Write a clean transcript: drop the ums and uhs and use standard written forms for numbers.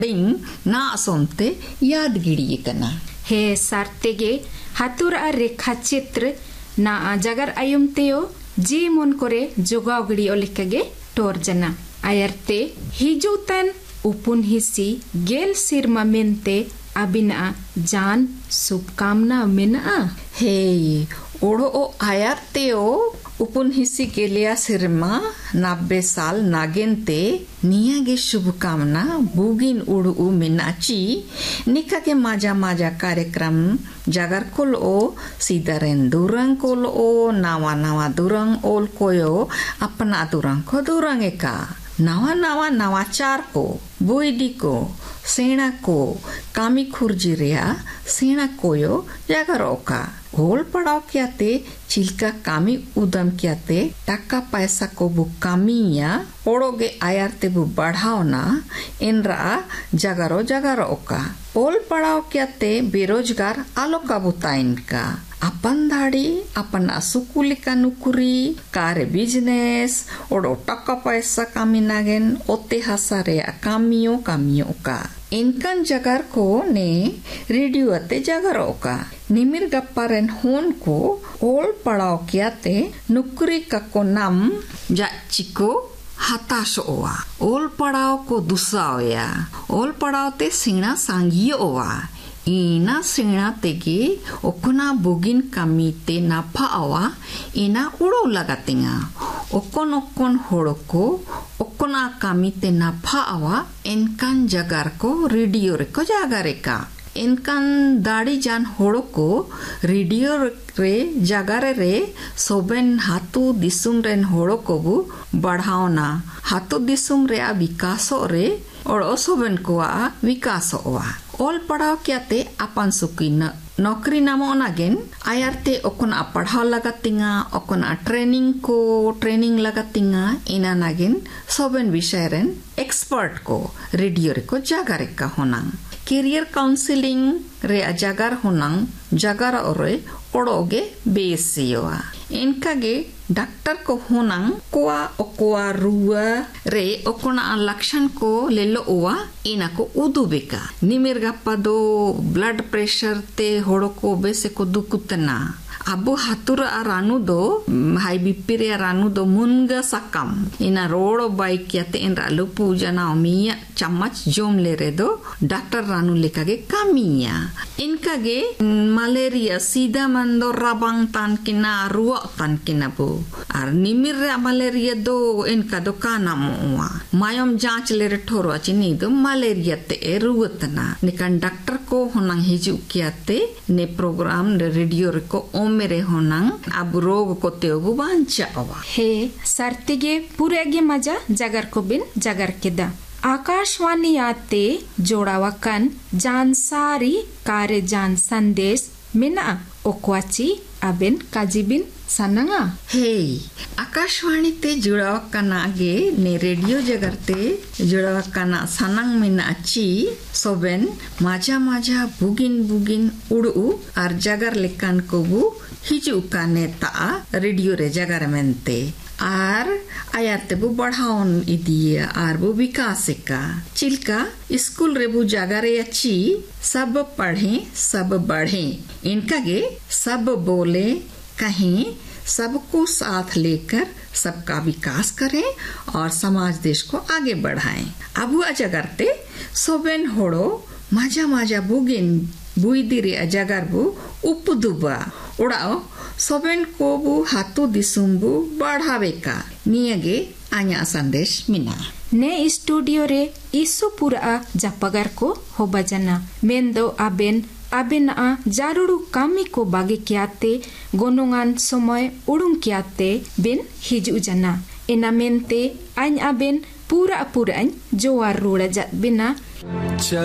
डिंग ना असोमते यादगिरी कना हे सार्तेगे हातुर आ रेखा चित्र ना जगर आयुमतेयो जी मन करे जोगाव गिड़ियो लिखगे टोर जना आयरते हिजुतन उपुन हिसी गेल सिरमा मेनते अबिना जान शुभकामना मेना हे ओड़ो ओ आयरतेयो उपुन हिसी गेलिया सिरमा 90 साल नागेनते नियागे शुभकामना बुगिन उड़ू मिनाची निकागे माजा माजा कार्यक्रम जागर कोल ओ सीधरेन दुरंग कोल ओ नावा नावा दुरंग ओल कोयो अपना दुरंग को दुरंग एका नावा नावा नवाचार को बुईडी को सेना को कामी खुर्जी रिया सेना कोयो जागर ओका होल पड़ाव क्याते चिल्का कामी उदम क्याते टाका पैसा को बु कामिया ओड़ोगे आयारते बु बढ़ाओ ना इनरा जगरो जगरो का ओल पड़ाव क्याते बेरोजगार आलोका बुताइन का अपन दाड़ी अपन असुकुली का नुकुरी कारे बिजनेस ओड़ो टाका पैसा कामी नागेन ओते हसारे कामियो कामियो का इनकन जगर को ने रेडियो अते जगरो का निमिर गप्पारेन होन को ओल पड़ाव क्याते नुकुरी का को नाम जाचिको हताश ओवा ओल पड़ाव को दुसाओया ओल पड़ाव ते सिंगना सांगियो ओवा ina sina tege okona bugin kami te nafa awa ina udo lagatinga okon okon horoko okona kami te nafa awa enkan jagar ko radio reko jagareka enkan dadi jan horoko radio re jagare re soben hatu disum ren horoko bu badhaona hatu disum re a vikaso re और सोबन को विकास ओवा ओल पढ़ाव क्याते अपन सुकी नौकरी नामो Nagen आयरते ओकन पढ़ाव लगातिंगा ओकन training लगातिंगा इना नागेन सोबन विषय rain expert को रेडियो रे को जागारे का होना कैरियर काउंसलिंग रे जागार होना जागार ओरे ओड़ोगे बेसियोआ इनका गे डॉक्टर को होना कोआ ओकोआ रुआ रे ओकोना लक्षण को ले लो ओवा इना को उदुबेका निमिरगप्पा दो ब्लड प्रेशर ते होड़ो को बेसे को दुकुतना अबो हातुर रानु दो हाई बीपी रे रानु दो मुनगा सकम इना रोड बाइक याते इन रालू पूजा ना मिया चम्मच जोम ले रे दो डॉक्टर रानु लेका गे कामिया इनका गे मलेरिया सीधा मंदो रबांग तान किना रुआ तान किना बो और निमिर रे मलेरिया दो इनका दो काना मुआ मायम जांच ले रे ठोरो चिनी दो मलेरिया ते रुवतना निकन डॉक्टर को होना हिजु कियाते ने प्रोग्राम रेडियो रे को मेरे होना अब रोग को तेगु बांचा अवा हे सर्तिगे पूरेगे मजा जगर को बिन जगर के दा आकाशवाणी आते जोड़ावकन जान सारी कार्य जान संदेश मिना ओक्वाची अबिन काजीबिन सनंगा हे आकाशवाणी ते जुड़ावकन आगे ने रेडियो जगरते जुड़ावकन सनंग मिना अच्छी सोबेन माजा माजा बुगिन बुगिन उड़ू और जगर लेकन को बु हिजू का नेता रेडियो रे जगर मेंते आर आयाते बु बढ़ाओन इदिया आर बु विकासिका चिल्का स्कूल रे बु जगरे अच्छी सब पढ़े सब बढ़े इनका गे सब बोले कहीं सबको साथ लेकर सबका विकास करें और समाज देश को आगे बढ़ाएं अबु अजगरते सोबेन होड़ो माजा माजा बुगिन बुईदिरे अजगर बु उपदुबा उड़ाओ सोबेन को बु हाथू दिसुम्बु बढ़ावे का नियगे आया संदेश मिना ने स्टूडियो रे इसुपुरा जपगर को हो बजना मेंदो अबेन अबेना जारुड़ू कामी को बागे क्याते गोनोंगान समय उड़ुंग क्याते बिन हिजू जना इना मेंते आइन अबेन पूरा पूरा जोवार रूड़ा जत बिना